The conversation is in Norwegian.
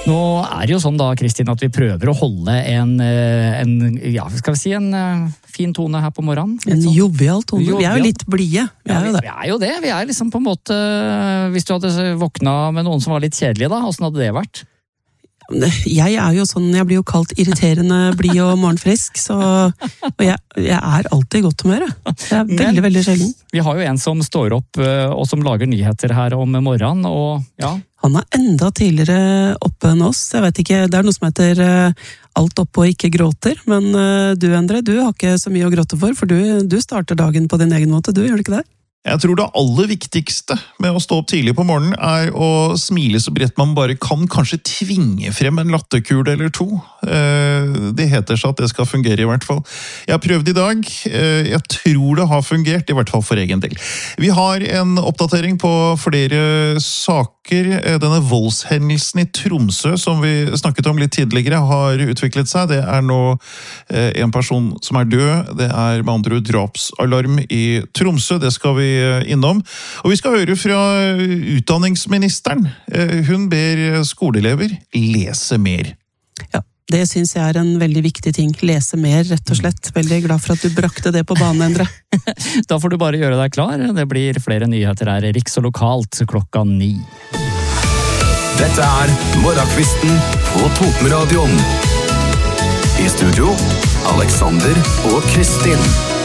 Nå det jo sånn da, Kristin, at vi prøver å holde ja, skal vi si en fin tone her på morgenen. En jovial tone. Vi jo litt blie. Vi jo det. Vi liksom på en måte, hvis du hadde våkna med noen som var litt kjedelige da, hvordan hadde det vært? Jeg jo sånn, jeg blir jo kalt irriterende, blid og morgenfrisk, og jeg alltid i godt humør. Det veldig, veldig sjelden. Vi har jo en som står opp og som lager nyheter her om morgenen, og ja. Han enda tidligere oppe enn oss. Jeg vet ikke, det noe som heter alt oppe og ikke gråter, men du, Endre, du har ikke så mye å gråte for du starter dagen på din egen måte, du gjør det ikke det? Jeg tror det aller viktigste med å stå opp tidlig på morgenen å smile så bredt man bare kan, kanskje tvinge frem en latterkule eller to. Det heter seg at det skal fungere i hvert fall. Jeg har prøvd i dag, jeg tror det har fungert, i hvert fall for egen del. Vi har en oppdatering på flere saker. Denne voldshendelsen i Tromsø, som vi snakket om litt tidligere, har utviklet seg. Det nå en person som død, det med andre ord drapsalarm i Tromsø, det skal vi innom. Og vi skal høre fra utdanningsministeren. Hun ber skoleelever lese mer. Ja, det synes jeg en veldig viktig ting. Lese mer, rett og slett. Veldig glad for at du brakte det på banen, Endre. Da får du bare gjøre deg klar. Det blir flere nyheter her, riks og lokalt, 9:00. Dette Morgenkvisten på Totenradioen. I studio, Alexander og Kristin.